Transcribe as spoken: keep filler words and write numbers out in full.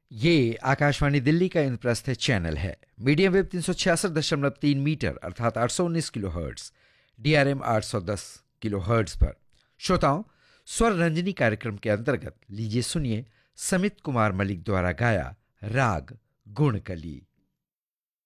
ये आकाशवाणी दिल्ली का इंद्रप्रस्थ चैनल है। मीडियम वेव तीन सौ छियासठ दशमलव तीन मीटर अर्थात आठ सौ उन्नीस किलो हर्ट्स, डीआरएम आठ सौ दस किलो हर्ट्स पर। श्रोताओं, स्वर रंजनी कार्यक्रम के अंतर्गत लीजिए सुनिए समित कुमार मलिक द्वारा गाया राग गुणकली।